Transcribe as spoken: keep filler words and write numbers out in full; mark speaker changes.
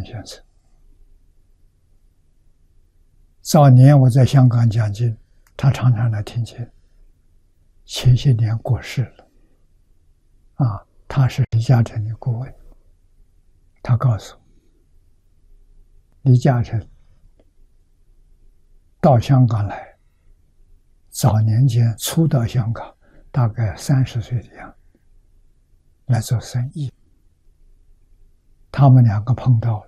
Speaker 1: 常先生。早年我在香港讲经，他常常来听经。前些年过世了，啊，他是李嘉诚的顾问。他告诉我，李嘉诚到香港来，早年间初到香港，大概三十岁的样子，来做生意。他们两个碰到了，